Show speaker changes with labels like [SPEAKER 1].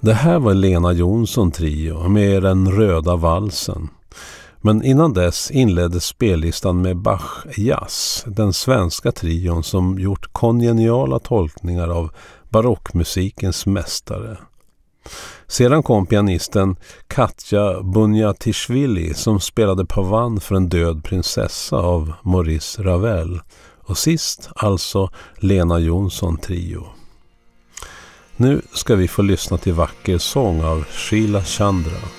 [SPEAKER 1] Det här var Lena Jonsson Trio med Den röda valsen. Men innan dess inleddes spellistan med Bach Jazz, den svenska trion som gjort kongeniala tolkningar av barockmusikens mästare. Sedan kom pianisten Katja Bunjatishvili som spelade pavan för en död prinsessa av Maurice Ravel. Och sist alltså Lena Jonsson Trio. Nu ska vi få lyssna till vacker sång av Sheila Chandra.